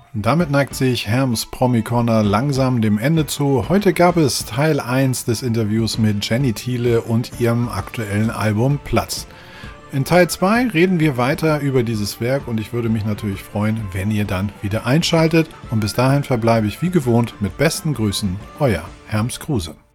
Damit neigt sich Herms Promi-Corner langsam dem Ende zu. Heute gab es Teil 1 des Interviews mit Jenny Thiele und ihrem aktuellen Album Platz. In Teil 2 reden wir weiter über dieses Werk und ich würde mich natürlich freuen, wenn ihr dann wieder einschaltet. Und bis dahin verbleibe ich wie gewohnt mit besten Grüßen, euer Herms Kruse.